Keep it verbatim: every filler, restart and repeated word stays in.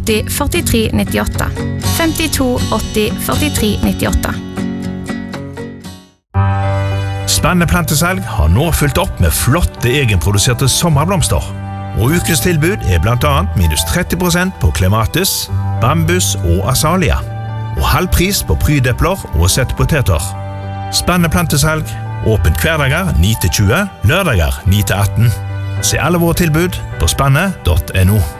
åtti førtitre nittiåtte. femtito åtti førtitre nittiåtte. Spennende plantesalg har nå fulgt opp med flotte egenproduserte sommerblomster. Og ukens tilbud er blant annet minus tretti prosent på klematis, bambus og azalia. Og halv pris på prydepler og settepoteter. Spennende plantesalg, åpent hverdager ni til tjue, lørdager ni til atten. Se alle våre tilbud på spanne punktum no.